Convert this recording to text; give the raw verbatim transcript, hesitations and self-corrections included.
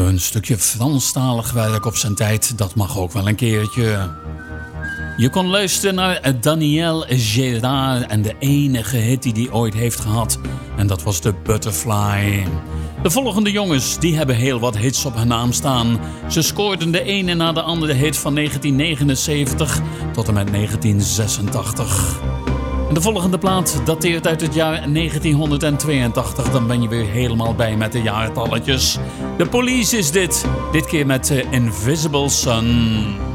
Een stukje Franstalig werk op zijn tijd, dat mag ook wel een keertje. Je kon luisteren naar Daniel Gérard en de enige hit die hij ooit heeft gehad. En dat was de Butterfly. De volgende jongens, die hebben heel wat hits op hun naam staan. Ze scoorden de ene na de andere hit van negentien negenenzeventig tot en met negentien zesentachtig. En de volgende plaat dateert uit het jaar negentienhonderdtweeëntachtig. Dan ben je weer helemaal bij met de jaartalletjes. De Police is dit. Dit keer met uh, Invisible Sun.